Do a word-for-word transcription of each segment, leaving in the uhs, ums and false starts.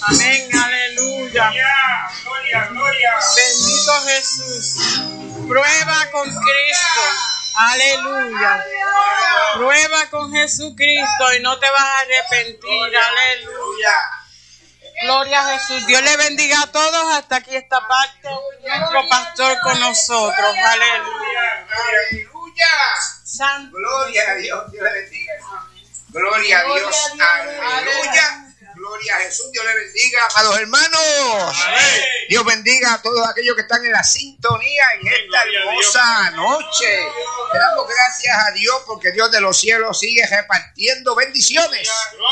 Amén, aleluya. Gloria, gloria. Bendito Jesús. Prueba con Cristo. Aleluya. Prueba con Jesucristo y no te vas a arrepentir. Aleluya. Gloria a Jesús. Dios le bendiga a todos. Hasta aquí esta parte. Nuestro pastor con nosotros. Aleluya. Aleluya. Santo. Gloria a Dios. Dios le bendiga. Gloria a Dios. Aleluya. Gloria a Jesús. Dios le bendiga, amados hermanos. Amén. Dios bendiga a todos aquellos que están en la sintonía en esta hermosa noche. Le damos gracias a Dios porque Dios de los cielos sigue repartiendo bendiciones.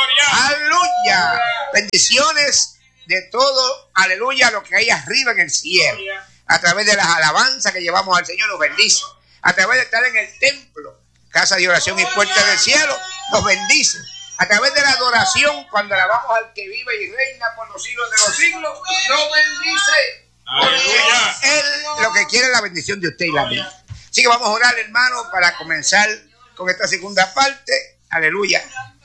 Aleluya. Bendiciones de todo, aleluya, lo que hay arriba en el cielo. A través de las alabanzas que llevamos al Señor nos bendice. A través de estar en el templo, casa de oración y puerta del cielo, nos bendice. A través de la adoración, cuando alabamos al que vive y reina por los siglos de los siglos, nos bendice. Aleluya. Él lo que quiere es la bendición de usted y la mía. Así que vamos a orar, hermano, para comenzar con esta segunda parte. Aleluya.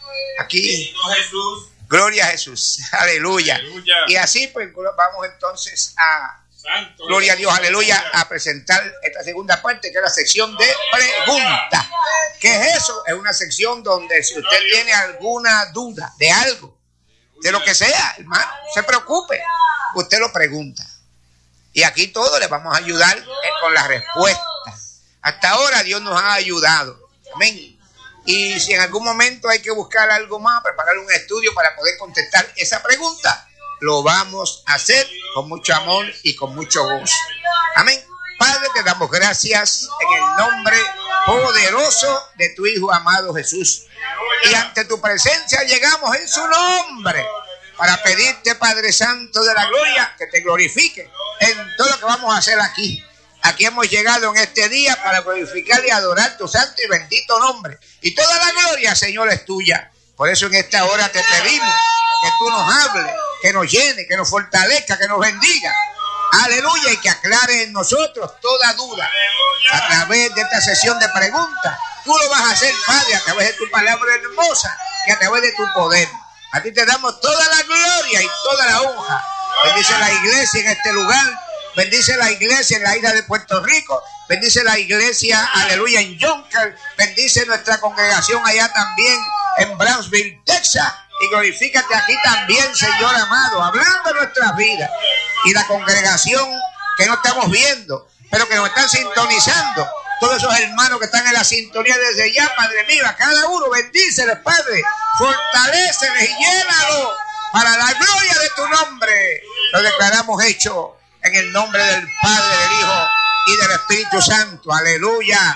Aquí. Gloria a Jesús. Aleluya. Aleluya. Y así pues vamos entonces a... Santo, gloria a Dios, aleluya, a presentar esta segunda parte, que es la sección de preguntas. ¿Qué es eso? Es una sección donde si usted tiene alguna duda de algo, de lo que sea, hermano, no se preocupe, usted lo pregunta. Y aquí todos le vamos a ayudar con la respuesta. Hasta ahora Dios nos ha ayudado. Amén. Y si en algún momento hay que buscar algo más, preparar un estudio para poder contestar esa pregunta, lo vamos a hacer con mucho amor y con mucho gozo. Amén. Padre, te damos gracias en el nombre poderoso de tu Hijo amado Jesús. Y ante tu presencia llegamos en su nombre para pedirte, Padre Santo de la gloria, que te glorifique en todo lo que vamos a hacer aquí. Aquí hemos llegado en este día para glorificar y adorar tu santo y bendito nombre. Y toda la gloria, Señor, es tuya. Por eso en esta hora te pedimos que tú nos hables, que nos llene, que nos fortalezca, que nos bendiga. Aleluya, y que aclare en nosotros toda duda. A través de esta sesión de preguntas, tú lo vas a hacer, Padre, a través de tu palabra hermosa y a través de tu poder. A ti te damos toda la gloria y toda la honra. Bendice la iglesia en este lugar. Bendice la iglesia en la isla de Puerto Rico. Bendice la iglesia, aleluya, en Yonker. Bendice nuestra congregación allá también en Brownsville, Texas. Y glorifícate aquí también, Señor amado, hablando de nuestras vidas. Y la congregación que no estamos viendo, pero que nos están sintonizando. Todos esos hermanos que están en la sintonía desde allá, Padre mío, a cada uno, bendíceles, Padre. Fortaléceles y llénalos para la gloria de tu nombre. Lo declaramos hecho en el nombre del Padre, del Hijo y del Espíritu Santo. Aleluya,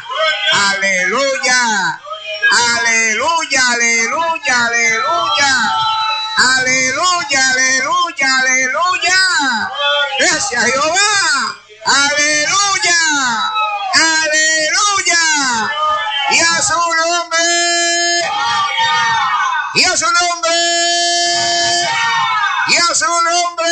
aleluya. Aleluya, aleluya, aleluya. Aleluya, aleluya, aleluya. Gracias, Jehová. Aleluya, aleluya. Y a su nombre. Y a su nombre. Y a su nombre.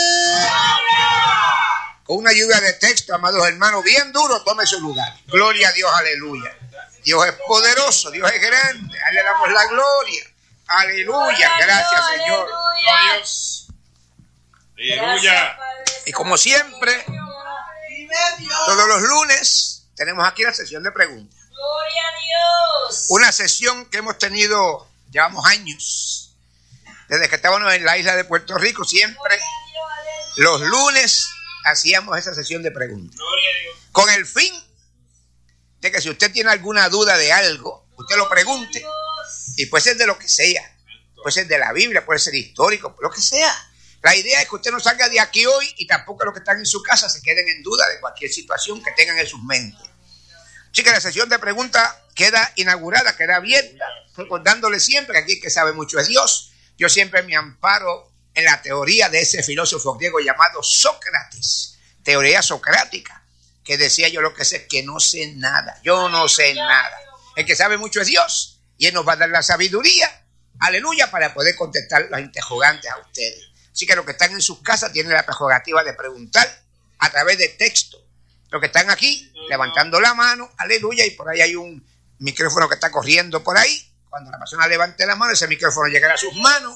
Con una lluvia de texto, amados hermanos, bien duro, tome su lugar. Gloria a Dios, aleluya. Dios es poderoso, Dios es grande, a Él le damos la gloria. Aleluya, gracias Señor. Dios. Aleluya. Y como siempre, todos los lunes tenemos aquí la sesión de preguntas. Gloria a Dios. Una sesión que hemos tenido, llevamos años, desde que estábamos en la isla de Puerto Rico, siempre los lunes hacíamos esa sesión de preguntas. Con el fin de que si usted tiene alguna duda de algo, usted lo pregunte, y puede ser de lo que sea, puede ser de la Biblia, puede ser histórico, lo que sea. La idea es que usted no salga de aquí hoy y tampoco los que están en su casa se queden en duda de cualquier situación que tengan en sus mentes. Así que la sesión de preguntas queda inaugurada, queda abierta, recordándole siempre que aquí el que sabe mucho es Dios. Yo siempre me amparo en la teoría de ese filósofo griego llamado Sócrates, teoría socrática, que decía: yo lo que sé es que no sé nada, yo no sé nada. El que sabe mucho es Dios, y Él nos va a dar la sabiduría, aleluya, para poder contestar los interrogantes a ustedes. Así que los que están en sus casas tienen la prerrogativa de preguntar a través de texto. Los que están aquí levantando la mano, aleluya, y por ahí hay un micrófono que está corriendo por ahí. Cuando la persona levante la mano, ese micrófono llegará a sus manos,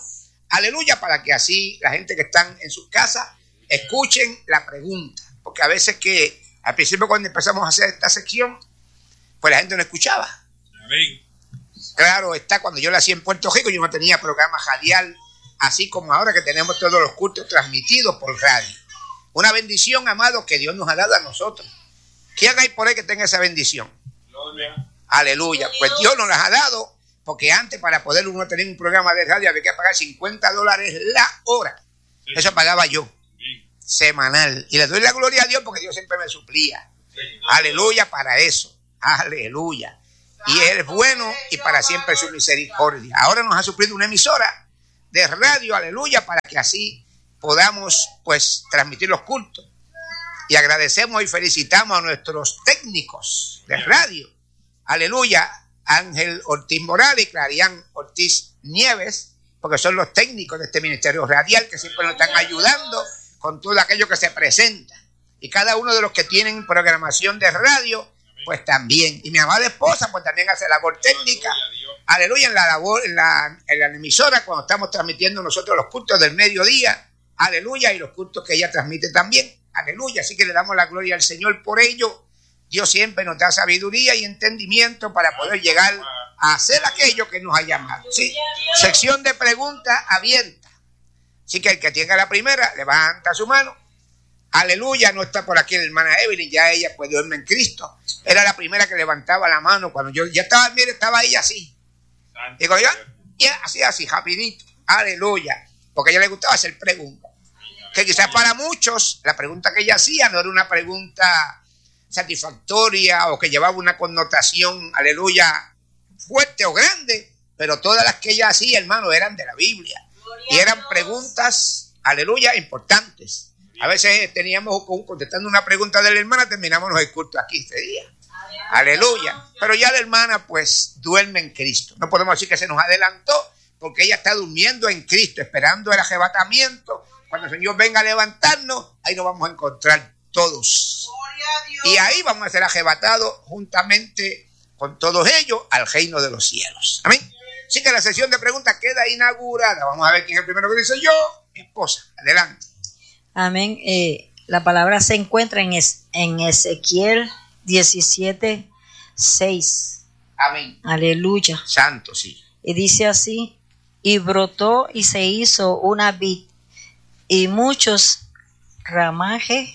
aleluya, para que así la gente que están en sus casas escuchen la pregunta. Porque a veces que al principio cuando empezamos a hacer esta sección, pues la gente no escuchaba. Amén. Claro está, cuando yo la hacía en Puerto Rico, yo no tenía programa radial, así como ahora que tenemos todos los cultos transmitidos por radio. Una bendición, amado, que Dios nos ha dado a nosotros. ¿Quién hay por ahí que tenga esa bendición? Gloria. Aleluya. Pues Dios nos las ha dado, porque antes para poder uno tener un programa de radio había que pagar cincuenta dólares la hora. Sí. Eso pagaba yo, Sí. semanal. Y le doy la gloria a Dios porque Dios siempre me suplía. Sí. Aleluya para eso. Aleluya. Y Él es bueno y para siempre su misericordia. Ahora nos ha suplido una emisora de radio, aleluya, para que así podamos pues transmitir los cultos. Y agradecemos y felicitamos a nuestros técnicos de radio. Aleluya, Ángel Ortiz Morales y Clarián Ortiz Nieves, porque son los técnicos de este ministerio radial que siempre nos están ayudando con todo aquello que se presenta. Y cada uno de los que tienen programación de radio, pues también. Y mi amada esposa, pues también hace labor técnica. Aleluya, en la labor, en la, en la emisora, cuando estamos transmitiendo nosotros los cultos del mediodía. Aleluya, y los cultos que ella transmite también. Aleluya, así que le damos la gloria al Señor por ello. Dios siempre nos da sabiduría y entendimiento para poder llegar a hacer aquello que nos ha llamado. ¿Sí? Sección de preguntas abierta. Así que el que tenga la primera, levanta su mano. Aleluya, no está por aquí la hermana Evelyn, ya ella pues duerme en Cristo. Era la primera que levantaba la mano cuando yo ya estaba, mire, estaba ella así. Digo yo, ya, así, así, rapidito. Aleluya, porque a ella le gustaba hacer preguntas. Que quizás para muchos la pregunta que ella hacía no era una pregunta satisfactoria o que llevaba una connotación, aleluya, fuerte o grande, pero todas las que ella hacía, hermano, eran de la Biblia. Y eran preguntas, aleluya, importantes. A veces teníamos, contestando una pregunta de la hermana, terminamos el culto aquí este día. Aleluya. Pero ya la hermana pues duerme en Cristo. No podemos decir que se nos adelantó, porque ella está durmiendo en Cristo, esperando el arrebatamiento. Cuando el Señor venga a levantarnos, ahí nos vamos a encontrar todos. Y ahí vamos a ser arrebatados juntamente con todos ellos al reino de los cielos. Amén. Así que la sesión de preguntas queda inaugurada. Vamos a ver quién es el primero que dice yo. Mi esposa. Adelante. Amén. Eh, la palabra se encuentra en, es, en Ezequiel diecisiete, seis. Amén. Aleluya. Santo, sí. Y dice así: y brotó y se hizo una vid y muchos ramajes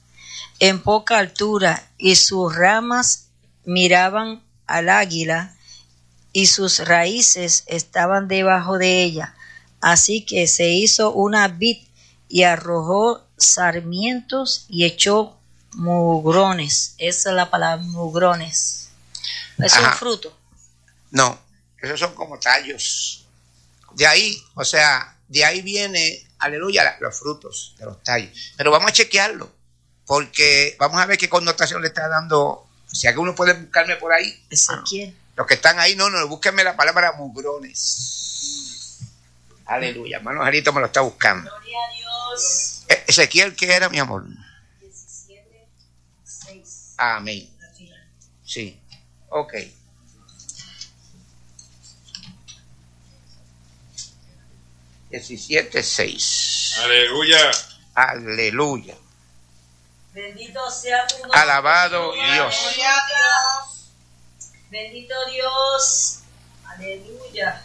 en poca altura, y sus ramas miraban al águila, y sus raíces estaban debajo de ella. Así que se hizo una vid y arrojó sarmientos y echó mugrones. Esa es la palabra, mugrones. Es Ajá. un fruto. No, esos son como tallos. De ahí, o sea, de ahí viene, aleluya, los frutos de los tallos. Pero vamos a chequearlo, porque vamos a ver qué connotación le está dando. Si alguno puede buscarme por ahí. Ezequiel. Los que están ahí, no, no, búsquenme la palabra mugrones. Aleluya, hermano Angelito me lo está buscando. Gloria a Dios. E- Ezequiel, ¿qué era, mi amor? diecisiete, seis. Amén. Sí, ok. diecisiete, seis. Aleluya. Aleluya. Bendito sea tu nombre. Alabado Gloria, Dios. gloria a Dios. Bendito Dios. Aleluya.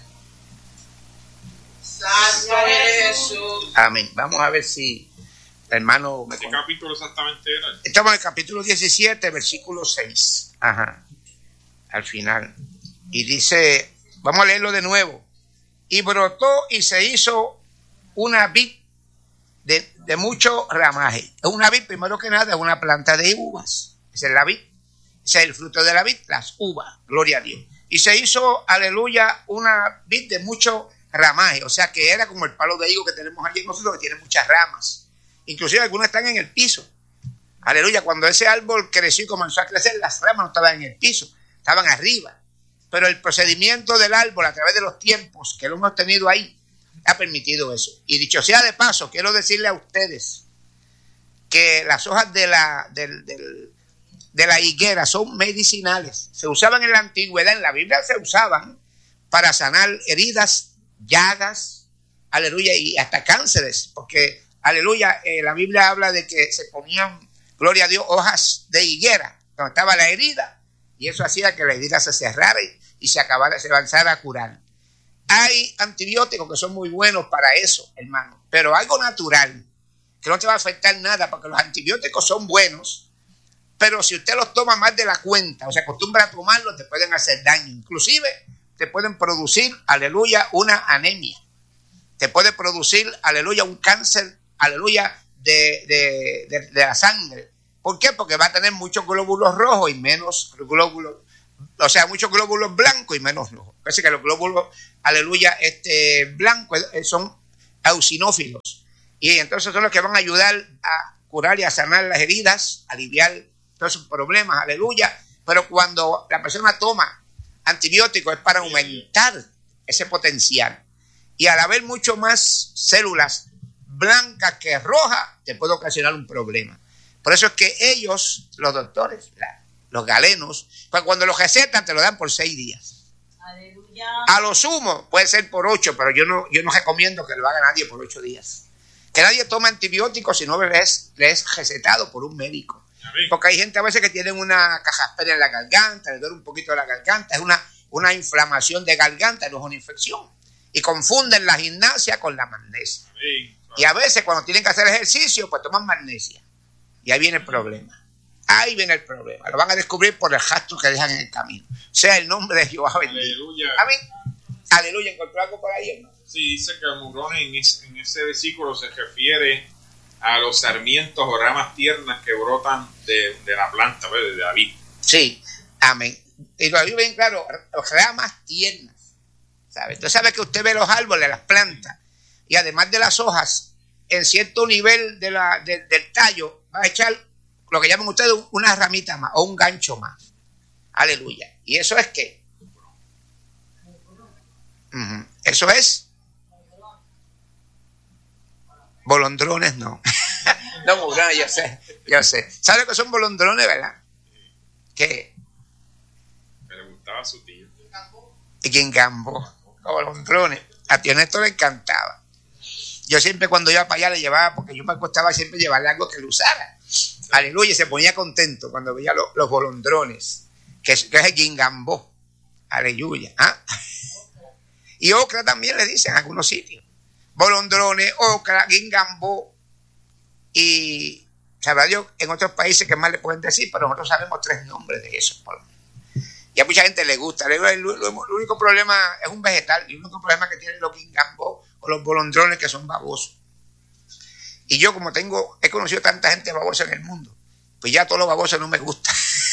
Santo Jesús. Amén. Vamos a ver si el hermano me ¿Qué conoce. capítulo exactamente era? Estamos en el capítulo diecisiete, versículo seis. Ajá. Al final. Y dice, vamos a leerlo de nuevo. Y brotó y se hizo una vid de, de mucho ramaje. Una vid, primero que nada, es una planta de uvas. Esa es la vid. Ese es el fruto de la vid, las uvas. Gloria a Dios. Y se hizo, aleluya, una vid de mucho ramaje. O sea que era como el palo de higo que tenemos aquí nosotros, que tiene muchas ramas. Inclusive algunas están en el piso. Aleluya, cuando ese árbol creció y comenzó a crecer, las ramas no estaban en el piso, estaban arriba. Pero el procedimiento del árbol a través de los tiempos que lo hemos tenido ahí ha permitido eso. Y dicho sea de paso, quiero decirle a ustedes que las hojas de la, del, del, de la higuera son medicinales. Se usaban en la antigüedad, en la Biblia se usaban para sanar heridas, llagas, aleluya, y hasta cánceres, porque, aleluya, eh, la Biblia habla de que se ponían, gloria a Dios, hojas de higuera, donde estaba la herida, y eso hacía que la herida se cerrara y, y se acabara, se avanzara a curar. Hay antibióticos que son muy buenos para eso, hermano, pero algo natural, que no te va a afectar nada, porque los antibióticos son buenos, pero si usted los toma más de la cuenta, o se acostumbra a tomarlos, te pueden hacer daño, inclusive te pueden producir, aleluya, una anemia, te puede producir, aleluya, un cáncer, aleluya, de, de, de, de la sangre. ¿Por qué? Porque va a tener muchos glóbulos rojos y menos glóbulos, o sea, muchos glóbulos blancos y menos rojos. Parece que los glóbulos, aleluya, este, blancos son eosinófilos. Y entonces son los que van a ayudar a curar y a sanar las heridas, aliviar todos sus problemas, aleluya. Pero cuando la persona toma antibióticos es para aumentar ese potencial. Y al haber mucho más células blancas que rojas, te puede ocasionar un problema. Por eso es que ellos, los doctores, la, los galenos, pues cuando los recetan te lo dan por seis días. Aleluya. A lo sumo puede ser por ocho, pero yo no, yo no recomiendo que lo haga nadie por ocho días. Que nadie tome antibióticos si no le es, le es recetado por un médico. Porque hay gente a veces que tiene una cajaspera en la garganta, le duele un poquito de la garganta, es una, una inflamación de garganta, no es una infección. Y confunden la gimnasia con la magnesia. Y a veces cuando tienen que hacer ejercicio, pues toman magnesia. Y ahí viene el problema. Ahí viene el problema. Lo van a descubrir por el rastro que dejan en el camino. Sea el nombre de Jehová bendito. Aleluya. Amén. Aleluya. ¿Encontró algo por ahí, hermano? Sí, dice que el murón en ese, en ese versículo se refiere a los sarmientos o ramas tiernas que brotan de, de la planta, ¿ves? De David. Sí, amén. Y lo digo bien claro, ramas tiernas, ¿sabe? Usted sabe que usted ve los árboles, las plantas, y además de las hojas, en cierto nivel de la, de, del tallo, va a echar lo que llaman ustedes una ramita más, o un gancho más. Aleluya. ¿Y eso es qué? Uh-huh. Eso es bolondrones, no. No, bolondrones, yo sé, yo sé. ¿Sabe lo que son bolondrones, verdad? ¿Qué? Me le gustaba su tío. Y Guingambó, bolondrones. A tío Néstor le encantaba. Yo siempre cuando iba para allá le llevaba, porque yo me costaba siempre llevarle algo que le usara. Aleluya, y se ponía contento cuando veía los, los bolondrones, que es, que es el Guingambó. Aleluya. ¿Ah? Y ocra también le dicen en algunos sitios. Bolondrones, ocra, guingambó y sabrá Dios en otros países que más le pueden decir, pero nosotros sabemos tres nombres de esos. Y a mucha gente le gusta. El, el, el, el único problema es un vegetal, el único problema que tienen los guingambó o los bolondrones que son babosos. Y yo como tengo, he conocido tanta gente babosa en el mundo, pues ya todos los babosos no me gustan.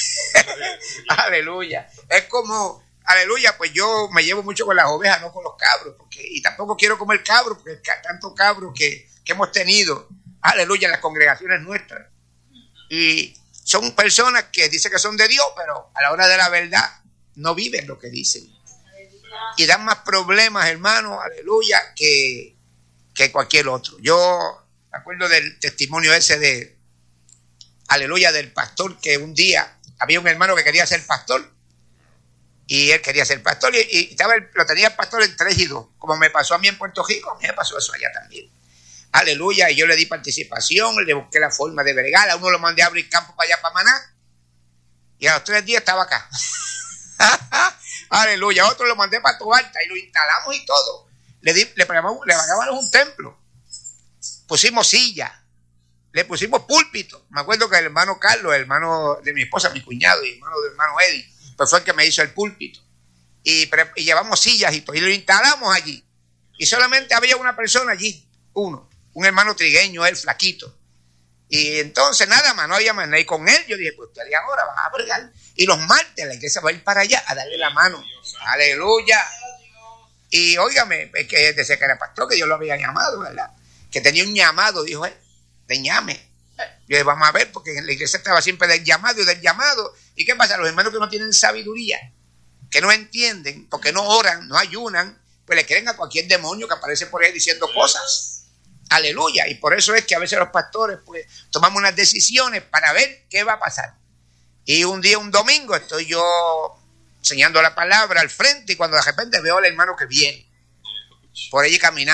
Aleluya. Es como... Aleluya, pues yo me llevo mucho con las ovejas, no con los cabros, porque, y tampoco quiero comer cabros, porque tanto cabros que, que hemos tenido, aleluya, en las congregaciones nuestras. Y son personas que dicen que son de Dios, pero a la hora de la verdad no viven lo que dicen. Y dan más problemas, hermano, aleluya, que, que cualquier otro. Yo me acuerdo del testimonio ese de, aleluya, del pastor, que un día había un hermano que quería ser pastor. Y él quería ser pastor y, y estaba el, lo tenía el pastor en tres y dos. Como me pasó a mí en Puerto Rico, a mí me pasó eso allá también. Aleluya. Y yo le di participación, le busqué la forma de bregar. A uno lo mandé a abrir campo para allá, para Maná. Y a los tres días estaba acá. Aleluya. A otro lo mandé para Toalta y lo instalamos y todo. Le, di, le, pagamos, le pagábamos un templo. Pusimos silla. Le pusimos púlpito. Me acuerdo que el hermano Carlos, el hermano de mi esposa, mi cuñado y el hermano del hermano Eddie, pues fue el que me hizo el púlpito. Y, y llevamos sillas y todo. Y lo instalamos allí. Y solamente había una persona allí. Uno. Un hermano trigueño, él flaquito. Y entonces nada más, no había más nada. Y con él yo dije, pues ustedes ahora van a bregar. Y los martes la iglesia va a ir para allá a darle la mano. Aleluya. Y óigame, es que desde que era pastor, que Dios lo había llamado, ¿verdad? Que tenía un llamado, dijo él, de llame. Yo dije, vamos a ver, porque en la iglesia estaba siempre del llamado y del llamado. ¿Y qué pasa? Los hermanos que no tienen sabiduría, que no entienden, porque no oran, no ayunan, pues le creen a cualquier demonio que aparece por ahí diciendo cosas. Aleluya. Y por eso es que a veces los pastores pues tomamos unas decisiones para ver qué va a pasar. Y un día, un domingo, estoy yo enseñando la palabra al frente y cuando de repente veo al hermano que viene por allí caminando.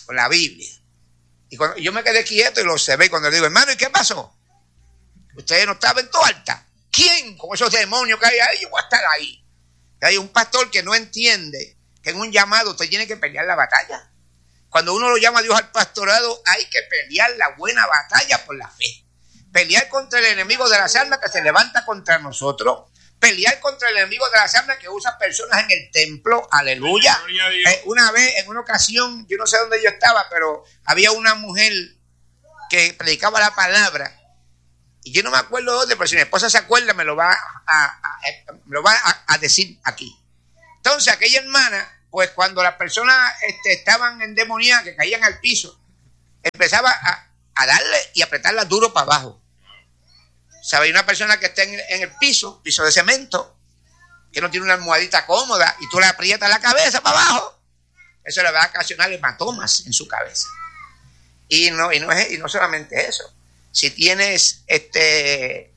con la Biblia. Y cuando, yo me quedé quieto y lo observé. Y cuando le digo, hermano, ¿y qué pasó? Ustedes no estaban en Toalta. ¿Quién? Con esos demonios que hay ahí, yo voy a estar ahí. Que hay un pastor que no entiende que en un llamado usted tiene que pelear la batalla. Cuando uno lo llama a Dios al pastorado, hay que pelear la buena batalla por la fe. Pelear contra el enemigo de las almas que se levanta contra nosotros. Pelear contra el enemigo de las almas que usa personas en el templo. Aleluya. Eh, una vez, en una ocasión, yo no sé dónde yo estaba, pero había una mujer que predicaba la palabra. Y yo no me acuerdo dónde, pero si mi esposa se acuerda, me lo va a, a, a, me lo va a, a decir aquí. Entonces, aquella hermana, pues cuando las personas este, estaban endemoniadas, que caían al piso, empezaba a, a darle y apretarla duro para abajo. ¿Sabes? Una persona que está en, en el piso, piso de cemento, que no tiene una almohadita cómoda, y tú le aprietas la cabeza para abajo, eso le va a ocasionar hematomas en su cabeza. Y no, y no, es, y no solamente eso. Si tienes este,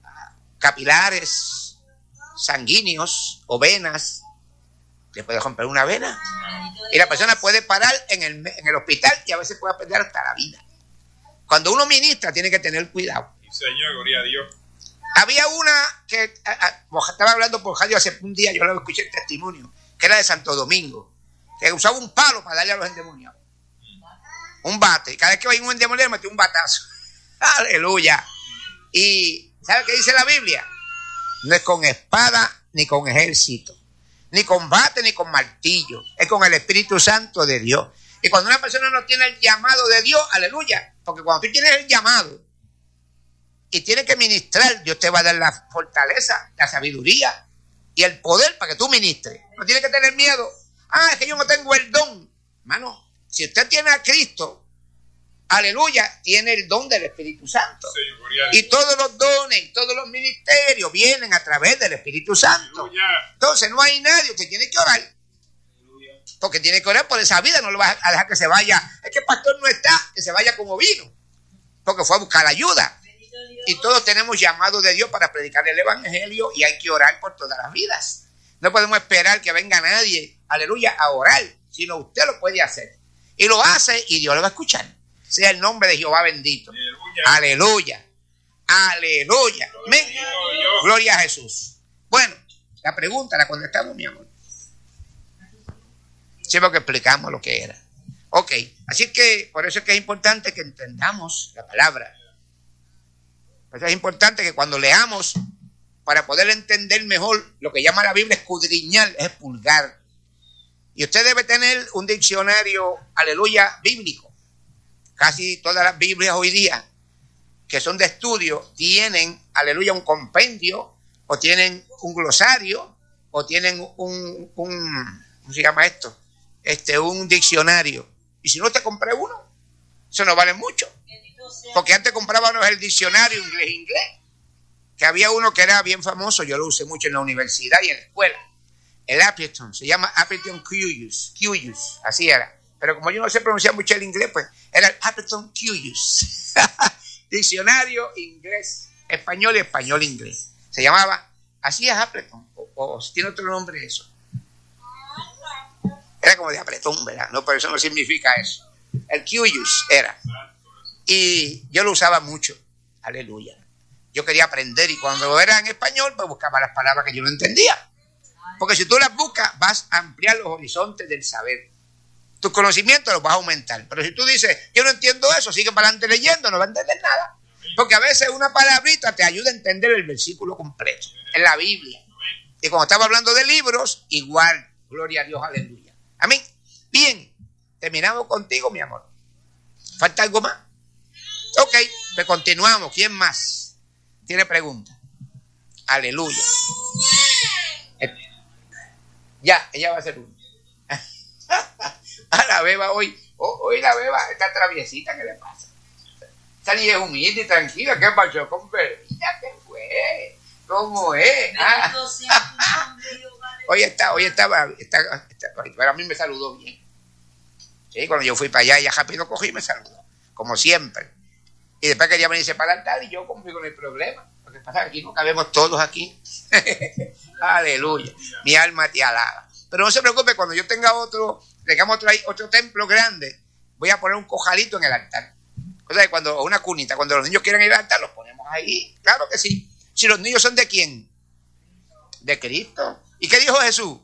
capilares sanguíneos o venas, le puedes romper una vena. Y la persona puede parar en el, en el hospital y a veces puede perder hasta la vida. Cuando uno ministra, tiene que tener cuidado. Señor, gloria a Dios. Había una que a, a, estaba hablando por radio hace un día, yo lo escuché el testimonio, que era de Santo Domingo, que usaba un palo para darle a los endemoniados. Un bate. Y cada vez que iba un endemoniado, metía un batazo. Aleluya. Y ¿sabe qué dice la Biblia? No es con espada ni con ejército, ni con bate ni con martillo, es con el Espíritu Santo de Dios. Y cuando una persona no tiene el llamado de Dios, aleluya, porque cuando tú tienes el llamado y tienes que ministrar, Dios te va a dar la fortaleza, la sabiduría y el poder para que tú ministres. No tienes que tener miedo. Ah, es que yo no tengo el don. Hermano, si usted tiene a Cristo, aleluya, tiene el don del Espíritu Santo. Sí, y todos los dones y todos los ministerios vienen a través del Espíritu Santo. Aleluya. Entonces no hay nadie, usted tiene que orar. Aleluya. Porque tiene que orar por esa vida, no lo va a dejar que se vaya. Es que el pastor no está, que se vaya como vino, porque fue a buscar ayuda. Y todos tenemos llamado de Dios para predicar el evangelio y hay que orar por todas las vidas. No podemos esperar que venga nadie, aleluya, a orar, sino usted lo puede hacer. Y lo hace y Dios lo va a escuchar. Sea el nombre de Jehová bendito. Aleluya. Aleluya. Amén. Gloria a Jesús. Bueno, la pregunta la contestamos, mi amor. Siempre que explicamos lo que era. Ok, así que por eso es que es importante que entendamos la palabra. Por eso es importante que cuando leamos, para poder entender mejor lo que llama la Biblia escudriñar, es pulgar. Y usted debe tener un diccionario, aleluya, bíblico. Casi todas las Biblias hoy día que son de estudio tienen, aleluya, un compendio, o tienen un glosario, o tienen un, un ¿cómo se llama esto? Este, un diccionario. Y si no te compré uno, eso no vale mucho. Porque antes comprábamos el diccionario inglés-inglés, que había uno que era bien famoso, yo lo usé mucho en la universidad y en la escuela. El Appleton, se llama Appleton Curious, Curious, así era. Pero como yo no sé pronunciar mucho el inglés, pues era el Appleton Curious. Diccionario inglés, español y español-inglés. Se llamaba, así es Appleton, o, o tiene otro nombre eso. Era como de apretón, ¿verdad? No, pero eso no significa eso. El Curious era. Y yo lo usaba mucho. Aleluya. Yo quería aprender y cuando era en español, pues buscaba las palabras que yo no entendía. Porque si tú las buscas, vas a ampliar los horizontes del saber. Tus conocimientos los vas a aumentar. Pero si tú dices, yo no entiendo eso, sigue para adelante leyendo, no vas a entender nada. Porque a veces una palabrita te ayuda a entender el versículo completo en la Biblia. Y cuando estaba hablando de libros, igual. Gloria a Dios, aleluya. Amén. Bien, terminamos contigo, mi amor. ¿Falta algo más? Ok, pues continuamos. ¿Quién más tiene preguntas? Aleluya. Ya, ella va a hacer uno. A la beba hoy, hoy la beba está traviesita, ¿qué le pasa? Esta niña es humilde y tranquila, ¿qué pasó con Bebita? ¿Qué fue? ¿Cómo es? Ah. Hoy está, hoy estaba, está, está, pero a mí me saludó bien. Sí, cuando yo fui para allá, ella rápido cogí y me saludó, como siempre. Y después quería venirse para el altar y yo conmigo no hay problema. Lo que pasa es que aquí no cabemos todos aquí. Aleluya. Mi alma te alaba. Pero no se preocupe, cuando yo tenga otro, tengamos otro, otro templo grande, voy a poner un cojalito en el altar. O sea, cuando una cunita, cuando los niños quieren ir al altar, los ponemos ahí. Claro que sí. Si los niños son de quién? De Cristo. ¿Y qué dijo Jesús?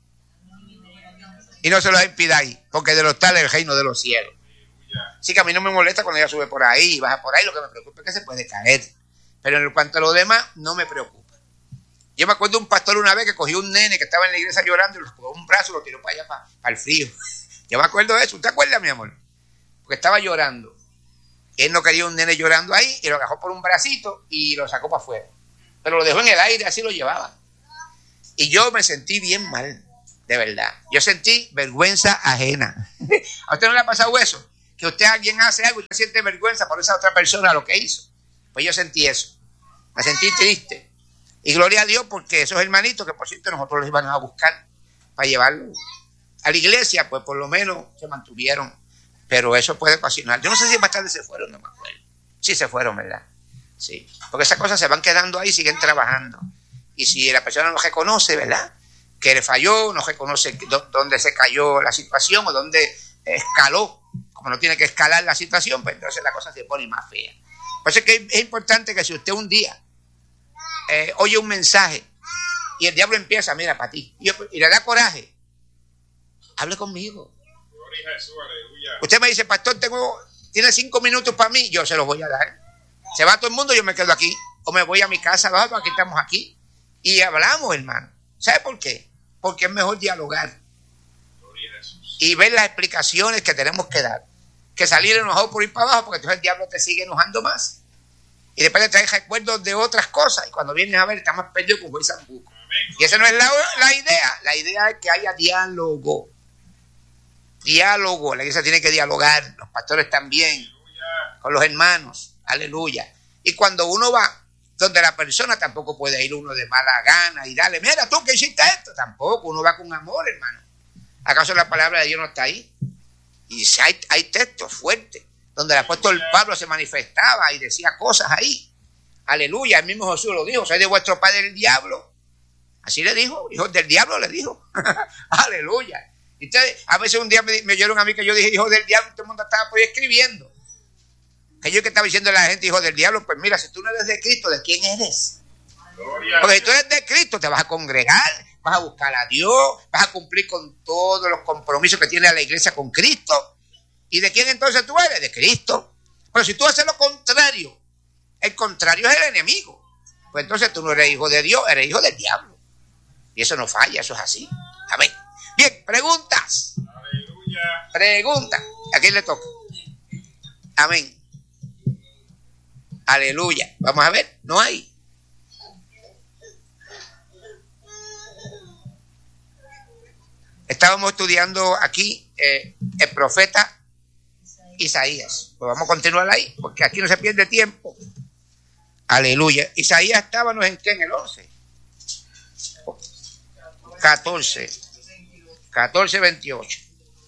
Y no se los impidáis, porque de los tales es el reino de los cielos. Sí, que a mí no me molesta cuando ella sube por ahí y baja por ahí, lo que me preocupa es que se puede caer. Pero en cuanto a lo demás, no me preocupa. Yo me acuerdo de un pastor una vez que cogió un nene que estaba en la iglesia llorando y lo cogió un brazo y lo tiró para allá, para, para el frío. Yo me acuerdo de eso. ¿Usted acuerda, mi amor? Porque estaba llorando. Él no quería un nene llorando ahí y lo agarró por un bracito y lo sacó para afuera. Pero lo dejó en el aire, así lo llevaba. Y yo me sentí bien mal, de verdad. Yo sentí vergüenza ajena. ¿A usted no le ha pasado eso? Que usted alguien hace algo y usted siente vergüenza por esa otra persona lo que hizo. Pues yo sentí eso. Me sentí triste. Y gloria a Dios porque esos hermanitos que por cierto nosotros los iban a buscar para llevarlo a la iglesia, pues por lo menos se mantuvieron. Pero eso puede ocasionar. Yo no sé si más tarde se fueron, no me acuerdo. Sí se fueron, ¿verdad? Sí. Porque esas cosas se van quedando ahí y siguen trabajando. Y si la persona no reconoce, ¿verdad?, que le falló, no reconoce dónde se cayó la situación o dónde escaló, como no tiene que escalar la situación, pues entonces la cosa se pone más fea. Por eso es que es importante que si usted un día eh, oye un mensaje y el diablo empieza, mira, para ti, y, y le da coraje, hable conmigo. Gloria a Jesús, aleluya. Usted me dice, pastor, tengo, tiene cinco minutos para mí, yo se los voy a dar. Se va todo el mundo, yo me quedo aquí, o me voy a mi casa, vamos, aquí estamos aquí. Y hablamos, hermano. ¿Sabe por qué? Porque es mejor dialogar y ver las explicaciones que tenemos que dar, que salir enojado por ir para abajo, porque entonces el diablo te sigue enojando más. Y después te trae recuerdos de otras cosas. Y cuando vienes a ver, está más perdido como el zambuco. Y esa no es la, la idea. La idea es que haya diálogo. Diálogo. La iglesia tiene que dialogar. Los pastores también. Con los hermanos. Aleluya. Y cuando uno va donde la persona, tampoco puede ir uno de mala gana y darle, mira tú que hiciste esto. Tampoco, uno va con amor, hermano. ¿Acaso la palabra de Dios no está ahí? Y si hay, hay textos fuertes donde el apóstol Pablo se manifestaba y decía cosas ahí. Aleluya, el mismo Jesús lo dijo, soy de vuestro padre el diablo. Así le dijo, hijos del diablo le dijo. Aleluya. Y ustedes, a veces un día me, me oyeron a mí que yo dije hijo del diablo y todo el mundo estaba por ahí escribiendo. Que yo que estaba diciendo a la gente hijo del diablo, pues mira, si tú no eres de Cristo, ¿de quién eres? Porque si tú eres de Cristo, te vas a congregar, vas a buscar a Dios, vas a cumplir con todos los compromisos que tiene la iglesia con Cristo. ¿Y de quién entonces tú eres? De Cristo. Pero si tú haces lo contrario, el contrario es el enemigo. Pues entonces tú no eres hijo de Dios, eres hijo del diablo. Y eso no falla, eso es así. Amén. Bien, preguntas. Aleluya. Preguntas. ¿A quién le toca? Amén. Aleluya. Vamos a ver, no hay. Estábamos estudiando aquí eh, el profeta Isaías. Pues vamos a continuar ahí, porque aquí no se pierde tiempo. Aleluya. Isaías estábamos en qué, en el once. catorce. catorce, veintiocho.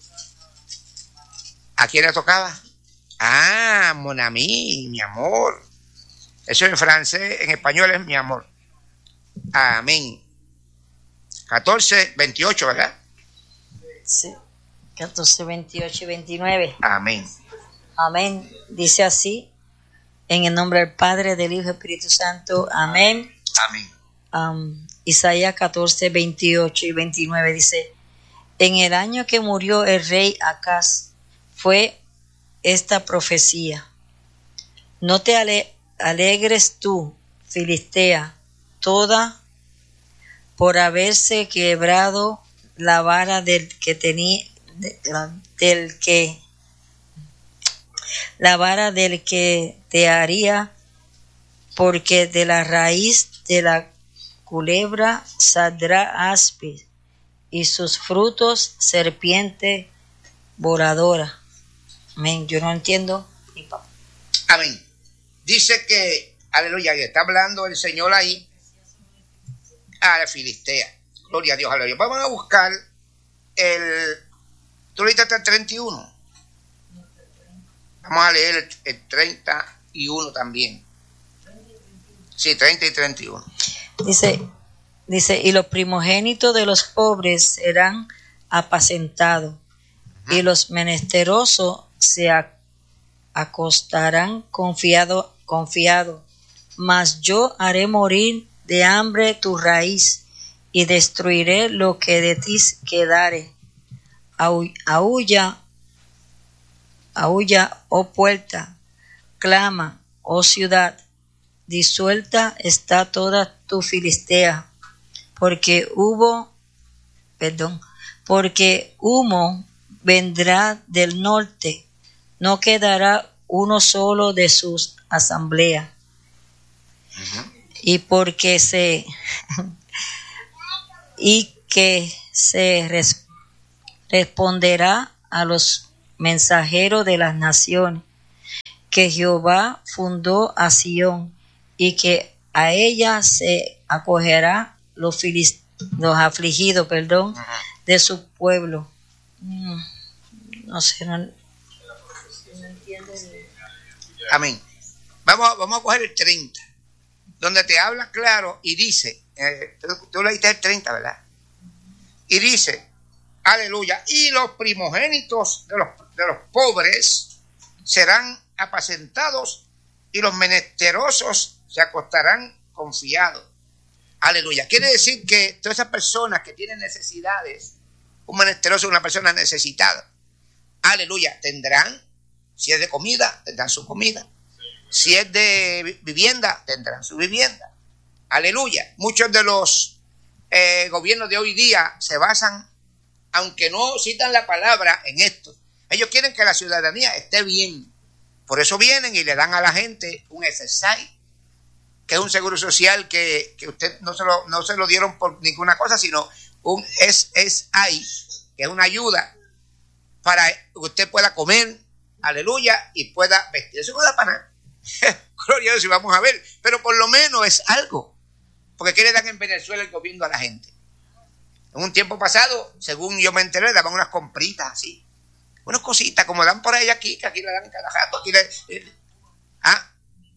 ¿A quién le tocaba? Ah, mon ami, mi amor. Eso en francés, en español es mi amor. Amén. catorce, veintiocho, ¿verdad? Sí. catorce, veintiocho y veintinueve. Amén. Amén. Dice así, en el nombre del Padre, del Hijo y del Espíritu Santo. Amén. Amén. Um, Isaías catorce, veintiocho y veintinueve dice, en el año que murió el rey Acaz, fue esta profecía. No te ale- alegres tú, Filistea, toda, por haberse quebrado la vara del que tenía, de, la, del que, la vara del que te haría, porque de la raíz de la culebra saldrá áspid, y sus frutos serpiente voladora. Amén. Yo no entiendo. Amén. Dice que, aleluya, y está hablando el Señor ahí a la Filistea. Gloria a Dios, aleluya. Vamos a buscar el, tú leíste hasta el treinta y uno. Vamos a leer el, el treinta y uno también. Sí, treinta y treinta y uno. Dice, dice, y los primogénitos de los pobres serán apacentados, uh-huh. y los menesterosos se acostarán confiado, confiado, mas yo haré morir de hambre tu raíz y destruiré lo que de ti quedare. Aúlla, aúlla, oh puerta, clama, oh ciudad, disuelta está toda tu Filistea, porque hubo, perdón, porque humo vendrá del norte, no quedará uno solo de sus asambleas. Uh-huh. Y porque se y que se res, responderá a los mensajeros de las naciones, que Jehová fundó a Sión, y que a ella se acogerá los, filist, los afligidos, perdón, uh-huh. de su pueblo. Mm, no sé, no, no entiendo. Amén. Vamos, vamos a coger el treinta, donde te habla claro y dice, eh, tú, tú leíste el treinta, ¿verdad? Y dice, aleluya, y los primogénitos de los, de los pobres serán apacentados y los menesterosos se acostarán confiados. Aleluya. Quiere decir que todas esas personas que tienen necesidades, un menesteroso es una persona necesitada, aleluya, tendrán, si es de comida, tendrán su comida. Si es de vivienda, tendrán su vivienda. Aleluya. Muchos de los eh, gobiernos de hoy día se basan, aunque no citan la palabra, en esto. Ellos quieren que la ciudadanía esté bien. Por eso vienen y le dan a la gente un S S I, que es un seguro social que, que usted no se, lo, no se lo dieron por ninguna cosa, sino un S S I, que es una ayuda para que usted pueda comer, aleluya, y pueda vestir. Eso no da para nada. Gloria a Dios, y vamos a ver, pero por lo menos es algo, porque ¿qué le dan en Venezuela el gobierno a la gente? En un tiempo pasado, según yo me enteré, daban unas compritas así, unas cositas como dan por ahí aquí, que aquí le dan en cada jato, aquí le, eh, ah,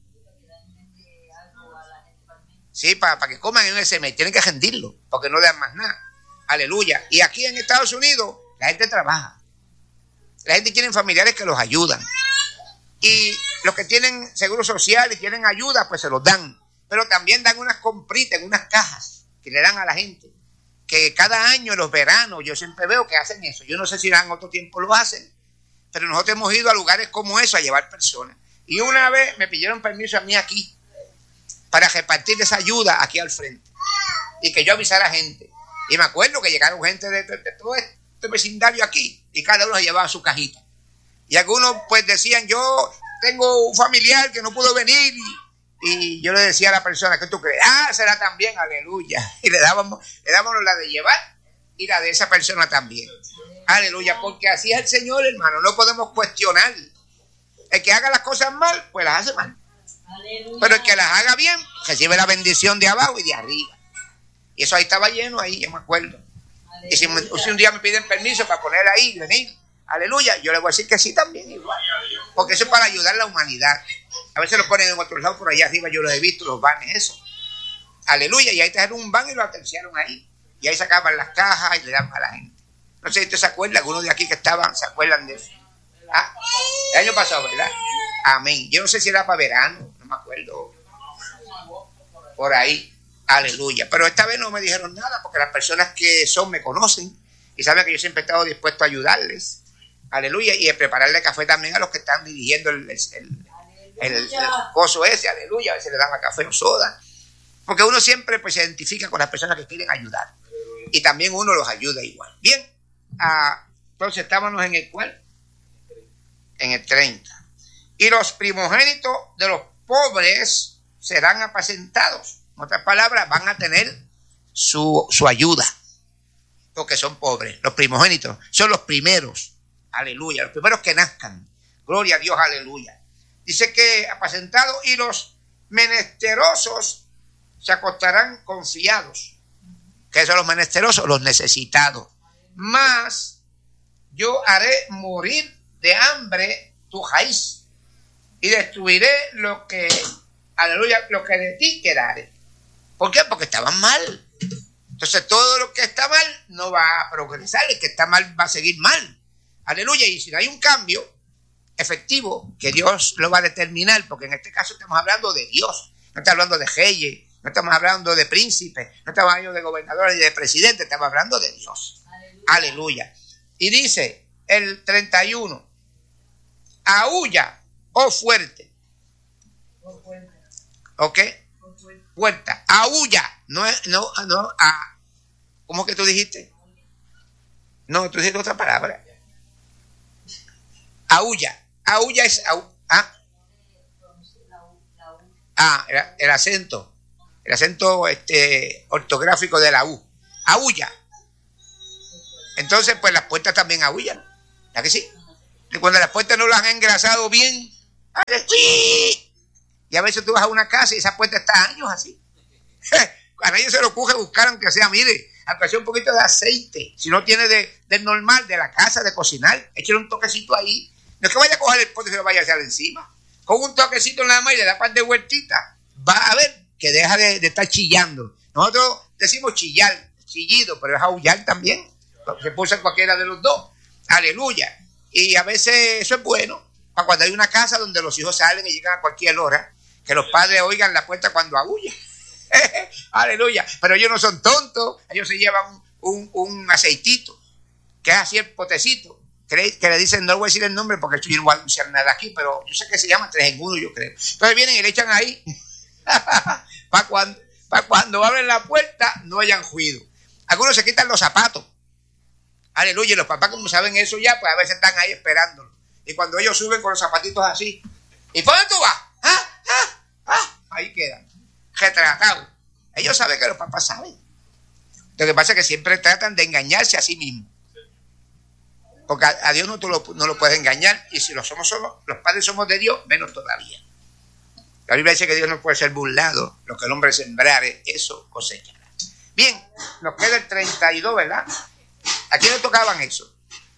sí, para, para que coman en un S M I, tienen que rendirlo, porque no le dan más nada, aleluya. Y aquí en Estados Unidos la gente trabaja, la gente tiene familiares que los ayudan, y los que tienen seguro social y tienen ayuda, pues se los dan. Pero también dan unas compritas en unas cajas que le dan a la gente. Que cada año en los veranos yo siempre veo que hacen eso. Yo no sé si en otro tiempo lo hacen, pero nosotros hemos ido a lugares como eso a llevar personas. Y una vez me pidieron permiso a mí aquí para repartir esa ayuda aquí al frente. Y que yo avisara a gente. Y me acuerdo que llegaron gente de, de, de todo este vecindario aquí y cada uno llevaba su cajita. Y algunos pues decían, yo tengo un familiar que no pudo venir, y, y yo le decía a la persona, ¿qué tú crees? Ah, será también, aleluya. Y le dábamos, le dábamos la de llevar y la de esa persona también. Aleluya, porque así es el Señor, hermano, no podemos cuestionar. El que haga las cosas mal, pues las hace mal. Aleluya. Pero el que las haga bien, recibe la bendición de abajo y de arriba. Y eso ahí estaba lleno, ahí, yo me acuerdo. Aleluya. Y si, me, si un día me piden permiso para poner ahí, venir, aleluya, yo le voy a decir que sí también igual, porque eso es para ayudar a la humanidad. A veces lo ponen en otro lado, por allá arriba yo lo he visto, los vanes, eso, aleluya, y ahí trajeron un van y lo aterciaron ahí, y ahí sacaban las cajas y le dan a la gente. No sé si usted se acuerda, algunos de aquí que estaban se acuerdan de eso. Ah, el año pasado, ¿verdad? Amén. Yo no sé si era para verano, no me acuerdo, por ahí, aleluya, pero esta vez no me dijeron nada, porque las personas que son me conocen y saben que yo siempre he estado dispuesto a ayudarles. Aleluya, y prepararle café también a los que están dirigiendo el, el, el, el, el coso ese, aleluya, a veces le dan a café o soda, porque uno siempre pues se identifica con las personas que quieren ayudar, y también uno los ayuda igual. Bien, ah, entonces estábamos en el cual, en el treinta, y los primogénitos de los pobres serán apacentados, en otras palabras, van a tener su, su ayuda, porque son pobres. Los primogénitos son los primeros. Aleluya, los primeros que nazcan. Gloria a Dios, aleluya. Dice que apacentados y los menesterosos se acostarán confiados. ¿Qué son los menesterosos? Los necesitados. Mas yo haré morir de hambre tu raíz y destruiré lo que, aleluya, lo que de ti quedare. ¿Por qué? Porque estaban mal. Entonces todo lo que está mal no va a progresar, el que está mal va a seguir mal. Aleluya, y si no hay un cambio, efectivo que Dios lo va a determinar, porque en este caso estamos hablando de Dios, no estamos hablando de reyes, no estamos hablando de príncipes, no estamos hablando de gobernadores ni de presidentes, estamos hablando de Dios. Aleluya. Aleluya. Y dice el treinta y uno, aúlla, oh fuerte. ¿Ok? Puerta, aúlla, no, no, no, a, ¿cómo que tú dijiste? No, tú dijiste otra palabra. Aúlla, aúlla es, aú, ¿ah? Ah, el, el acento, el acento este, ortográfico de la U, aúlla. Entonces, pues las puertas también aúllan, ¿verdad que sí? Y cuando las puertas no las han engrasado bien, y a veces tú vas a una casa y esa puerta está años así. A nadie se le ocurre buscar, aunque sea, mire, aunque sea un poquito de aceite, si no tiene de, del normal, de la casa, de cocinar, échale un toquecito ahí. No es que vaya a coger el pote y se lo vaya a hacer encima. Con un toquecito nada más y le da par de vueltita, va a ver que deja de, de estar chillando. Nosotros decimos chillar, chillido, pero es aullar también. Se puso en cualquiera de los dos. Aleluya. Y a veces eso es bueno, para cuando hay una casa donde los hijos salen y llegan a cualquier hora, que los padres oigan la puerta cuando aúlla. Aleluya. Pero ellos no son tontos, ellos se llevan un, un, un aceitito, que es así el potecito, que, que le dicen, no voy a decir el nombre porque yo no voy a anunciar nada aquí, pero yo sé que se llama tres en uno, yo creo. Entonces vienen y le echan ahí, para cuando, para cuando abren la puerta no hayan ruido. Algunos se quitan los zapatos. Aleluya, y los papás como saben eso ya, pues a veces están ahí esperándolo. Y cuando ellos suben con los zapatitos así, ¿y por dónde tú vas? ¿Ah? ¿Ah? ¿Ah? Ahí quedan, retratados. Ellos saben que los papás saben. Lo que pasa es que siempre tratan de engañarse a sí mismos. Porque a, a Dios no, tú lo, no lo puedes engañar, y si lo somos solo, los padres somos de Dios, menos todavía. La Biblia dice que Dios no puede ser burlado, lo que el hombre sembrare, eso cosechará. Bien, nos queda el treinta y dos, ¿verdad? ¿A quién le tocaban eso?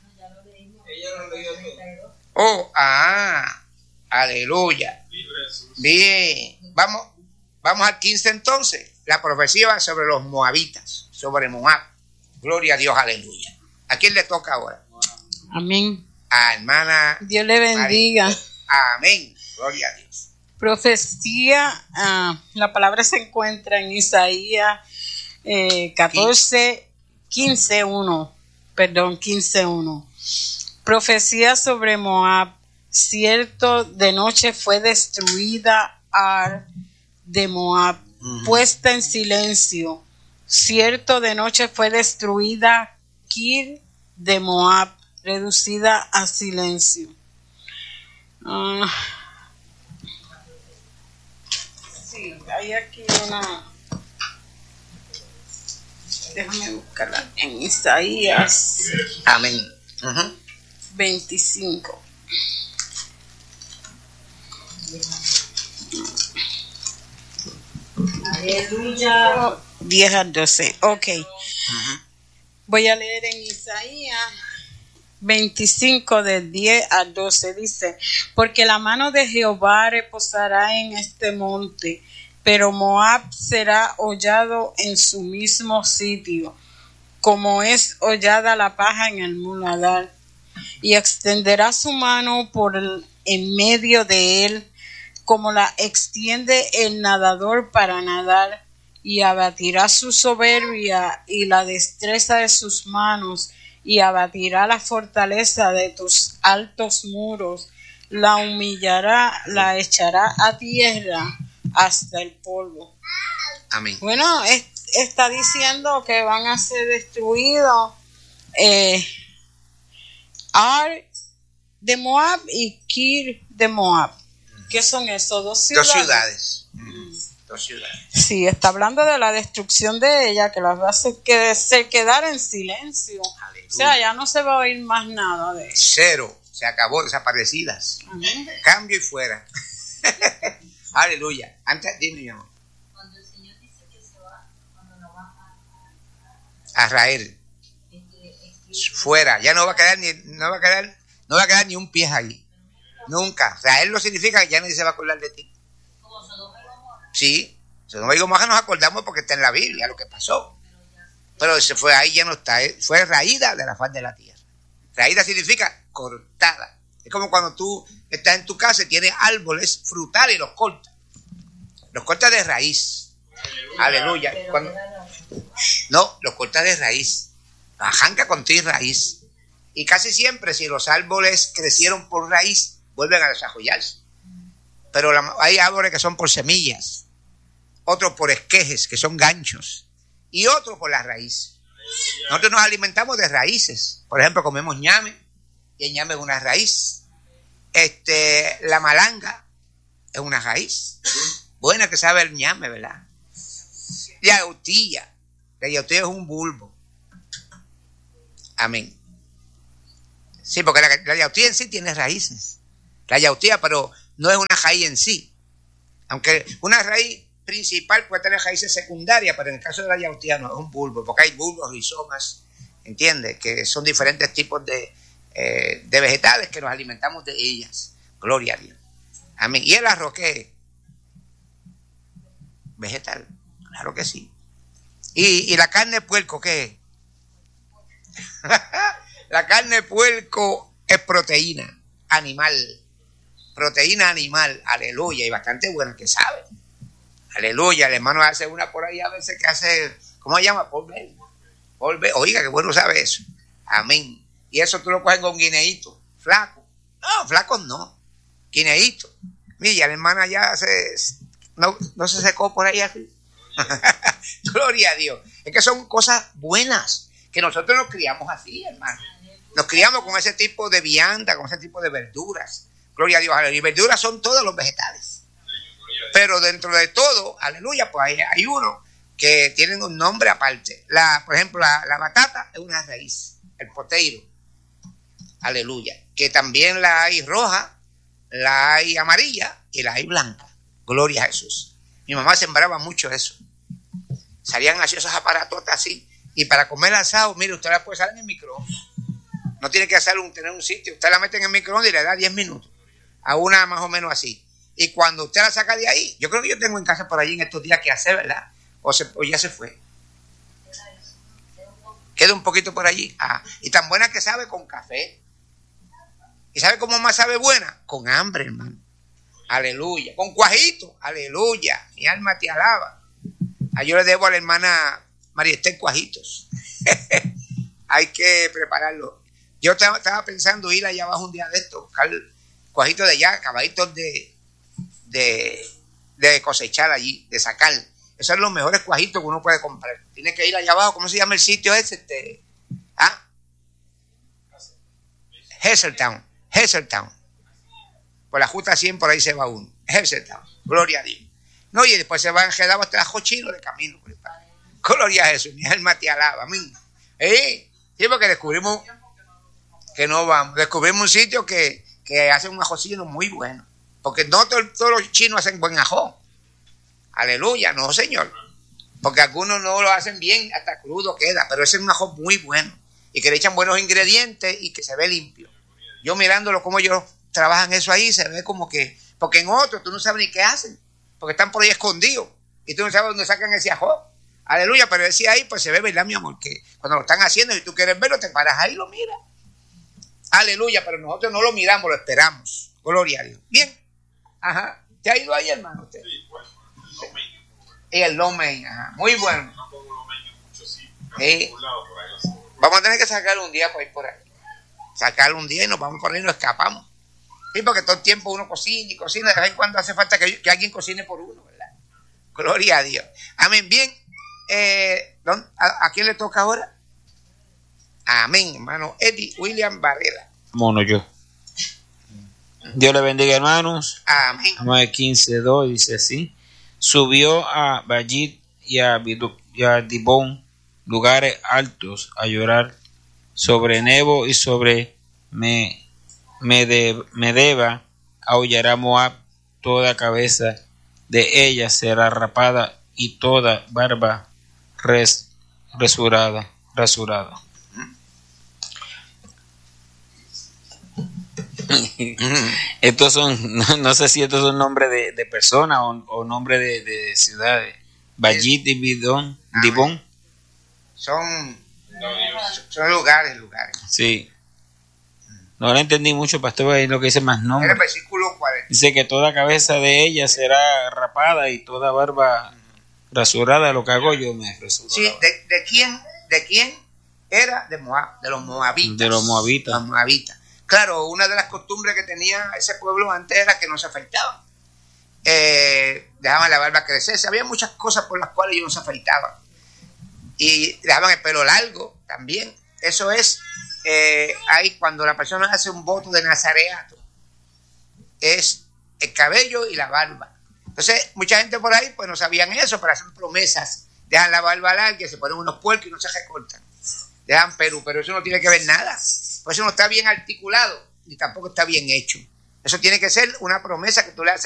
Oh, ah, aleluya. Bien, vamos, vamos al quince entonces. La profecía va sobre los moabitas, sobre Moab. Gloria a Dios, aleluya. ¿A quién le toca ahora? Amén. A hermana. Dios le bendiga. María. Amén. Gloria a Dios. Profecía, uh, la palabra se encuentra en Isaías eh, catorce, quince, uno. Perdón, quince, uno. Profecía sobre Moab. Cierto, de noche fue destruida Ar de Moab, uh-huh. puesta en silencio. Cierto, de noche fue destruida Kir de Moab, reducida a silencio. Uh, sí, hay aquí una... Déjame buscarla en Isaías. Amén. Uh-huh. veinticinco. Aleluya. diez al doce. Ok. Uh-huh. Voy a leer en Isaías veinticinco del diez al doce. Dice: porque la mano de Jehová reposará en este monte, pero Moab será hollado en su mismo sitio, como es hollada la paja en el muladar, y extenderá su mano por el, en medio de él, como la extiende el nadador para nadar, y abatirá su soberbia y la destreza de sus manos, y abatirá la fortaleza de tus altos muros, la humillará, la echará a tierra hasta el polvo. Amén. Bueno, es, está diciendo que van a ser destruidos eh, Ar de Moab y Kir de Moab. ¿Qué son esos? Dos ciudades. Dos ciudades. Mm. Dos ciudades. Sí, está hablando de la destrucción de ella, que las va a hacer que se quedar en silencio. Aleluya. O sea, ya no se va a oír más nada de eso. Cero. Se acabó, desaparecidas. Amén. Cambio y fuera. Aleluya. Antes, dime, mi amor. Cuando el Señor dice que se va, cuando no va a, a Israel. Fuera. Ya no va a quedar ni, no va a quedar, no va a quedar ni un pie ahí. Nunca. Israel no significa que ya nadie se va a acordar de ti. como Sodoma y Gomorra. Sí. Sodoma y Gomorra nos acordamos porque está en la Biblia lo que pasó. Pero se fue ahí, ya no está. Fue raída de la faz de la tierra. Raída significa cortada. Es como cuando tú estás en tu casa y tienes árboles frutales y los cortas. Los cortas de raíz. Aleluya. Aleluya. Cuando, no, los cortas de raíz. Arranca con ti raíz. Y casi siempre, si los árboles crecieron por raíz, vuelven a desarrollarse. Pero la, hay árboles que son por semillas, otros por esquejes, que son ganchos, y otros por la raíz. Nosotros nos alimentamos de raíces. Por ejemplo, comemos ñame, y el ñame es una raíz. Este, la malanga es una raíz. Buena que sabe el ñame, ¿verdad? La yautía. La yautía es un bulbo. Amén. Sí, porque la, la yautía en sí tiene raíces. La yautía, pero no es una raíz en sí. Aunque una raíz principal puede tener raíces secundarias, pero en el caso de la yautía no, es un bulbo, porque hay bulbos, rizomas, ¿entiendes? Que son diferentes tipos de, eh, de vegetales que nos alimentamos de ellas. Gloria a Dios. Amén. ¿Y el arroz qué es? Vegetal. Claro que sí. ¿Y, y la carne de puerco qué es? La carne de puerco es proteína animal. Proteína animal, aleluya, y bastante buena que sabe. Aleluya, el hermano hace una por ahí a veces que hace, ¿cómo se llama? Polve. Polve. Oiga, qué bueno sabe eso. Amén. Y eso tú lo coges con guineíto, flaco. No, flacos no. Guineíto. Mira, la hermana ya se, no, no se secó por ahí así. Gloria a Dios. Es que son cosas buenas, que nosotros nos criamos así, hermano. Nos criamos con ese tipo de vianda, con ese tipo de verduras. Gloria a Dios. Y verduras son todos los vegetales. Pero dentro de todo, aleluya, pues hay, hay uno que tienen un nombre aparte. La, por ejemplo, la, la batata es una raíz, el potato. Aleluya. Que también la hay roja, la hay amarilla y la hay blanca. Gloria a Jesús. Mi mamá sembraba mucho eso. Salían así esos aparatos así. Y para comer asado, mire, usted la puede salir en el microondas. No tiene que hacer un, tener un sitio. Usted la mete en el microondas y le da diez minutos. A una más o menos así. Y cuando usted la saca de ahí, yo creo que yo tengo en casa por allí en estos días que hace, ¿verdad? O, se, o ya se fue. Queda un poquito por allí. Ah, y tan buena que sabe con café. ¿Y sabe cómo más sabe buena? Con hambre, hermano. Aleluya. Con cuajito. Aleluya. Mi alma te alaba. Ah, yo le debo a la hermana María Esther cuajitos. Hay que prepararlo. Yo estaba pensando ir allá abajo un día de esto, buscar cuajitos de allá, caballitos de, de, de cosechar allí, de sacar. Esos son los mejores cuajitos que uno puede comprar. Tiene que ir allá abajo. ¿Cómo se llama el sitio ese? Este, ¿ah? Hazeltown. Hazeltown. Por la Justa cien por ahí se va uno. Hazeltown. Gloria a Dios. No, y después se va enredado hasta el cochino de camino. Gloria a Jesús. Mi alma te alaba. Amén. ¿Eh? Sí, porque descubrimos que no vamos. Descubrimos un sitio que, que hace un ajocino muy bueno. Porque no todo, todos los chinos hacen buen ajo. Aleluya, no, señor. Porque algunos no lo hacen bien, hasta crudo queda. Pero ese es un ajo muy bueno. Y que le echan buenos ingredientes y que se ve limpio. Yo mirándolo como ellos trabajan eso ahí, se ve como que... Porque en otros tú no sabes ni qué hacen. Porque están por ahí escondidos. Y tú no sabes dónde sacan ese ajo. Aleluya, pero decía ahí, pues se ve, ¿verdad, mi amor? Que cuando lo están haciendo y tú quieres verlo, te paras ahí y lo miras. Aleluya, pero nosotros no lo miramos, lo esperamos. Gloria a Dios. Bien. Ajá. ¿Te ha ido ahí, hermano? Usted? Sí, bueno, el lomeño. Y el lomeño, ajá. Muy bueno. No pongo lomeño en muchos sitios. Sí. Vamos a tener que sacar un día por ir por ahí. Sacar un día y nos vamos por ahí y nos escapamos. Sí, porque todo el tiempo uno cocina y cocina. De vez en cuando hace falta que, que alguien cocine por uno, ¿verdad? Gloria a Dios. Amén. Bien. Eh, ¿a, ¿A quién le toca ahora? Amén, hermano. Eddie William Varela. Mono yo. Dios le bendiga, hermanos. Amén. Amén. quince dos dice así. Subió a Bayit y a, Bidu, y a Dibón, lugares altos, a llorar sobre Nebo y sobre Me, Mede, Medeba. Aullará Moab, toda cabeza de ella será rapada y toda barba res, resurada, rasurada. Estos son, no, no sé si estos son nombres de, de personas o, o nombres de, de ciudades. Bayit y Bidón, Dibón. Son, son lugares, lugares. Sí. No lo entendí mucho, pastor, ahí lo que dice más En nombre. el versículo cuarenta. Dice que toda cabeza de ella será rapada y toda barba rasurada. Lo que hago yo me rasuro. Sí, ¿de, de quién? ¿De quién era? De Moab, de los moabitas. De los moabitas. Los moabitas. Claro, una de las costumbres que tenía ese pueblo antes era que no se afeitaban. Eh, dejaban la barba crecer. Había muchas cosas por las cuales ellos no se afeitaban. Y dejaban el pelo largo también. Eso es, eh, ahí cuando la persona hace un voto de nazareato, es el cabello y la barba. Entonces, mucha gente por ahí pues no sabían eso, pero hacen promesas. Dejan la barba larga, se ponen unos puercos y no se recortan. Dejan Perú, pero eso no tiene que ver nada. Por eso no está bien articulado, ni tampoco está bien hecho. Eso tiene que ser una promesa que tú le haces